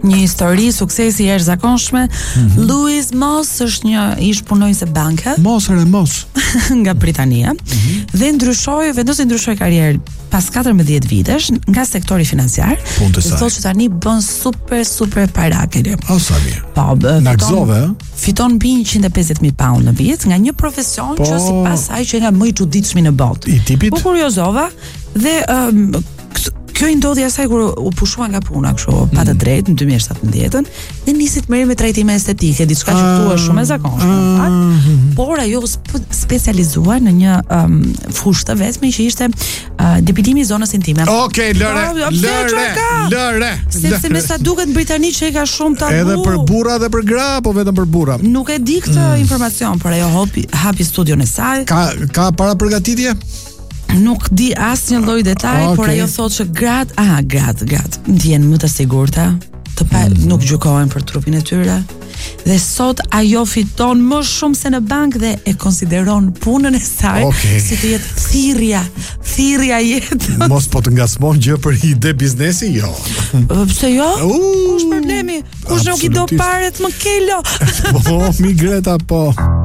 një histori suksesi e jashtëzakonshme. Louis Moss është një ish punonjës e banke. Moss nga Britania dhe vendosi ndryshoi karrierën pas 14 vitesh nga sektori financiar. Thotë që tani bën super parakë. O sa mirë. Po, fiton mbi 150.000 pound në vit nga një profesion që sipas saj që nga më i çuditshmi në botë. Po kuriozova dhe kjo i ndodhi asaj kur u pushua nga puna kështu pa të drejtë në 2017 dhe nisi të merrej me trajtime estetike, diçka që këtu është shumë e zakonshme. Por ajo specializuar në një fushë të vetme që ishte depilimi i zonës intime. Okej, lëre. Sepse me sa duket në Britani që ka shumë tabu. Edhe për burra dhe për gra, apo vetëm për burra? Nuk e di këtë informacion, por ajo hapi studion e saj. Ka para përgatitje? Nuk di asnjë lloj detaj, por ajo thotë që gratë ndjen më të sigurta, nuk gjykohen për trupin e tyre. Dhe sot ajo fiton më shumë se në bank dhe e konsideron punën e saj si të jetë thirrja jetë. Mos po të ngasmon gjë për ide biznesi, jo. Pse jo? Kush problemi? Kush nuk i do paret më kelo? Po, mi Greta, po.